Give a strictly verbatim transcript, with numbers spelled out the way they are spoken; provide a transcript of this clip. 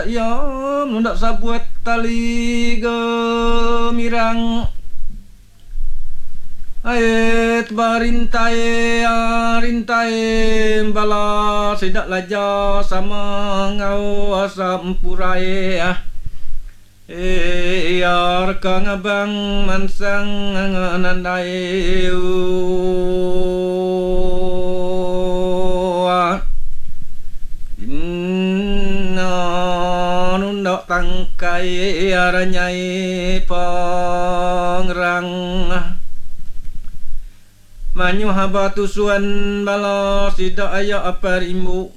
dak yam ndak sabuat tali gemirang Ait barintai rintai bala sedak laja sama ngau asam purai e yar kang abang mansang nandai inna nundak tangkai aranyai pangrang Manyu haba tusuan bala sidak ayak apa rimbu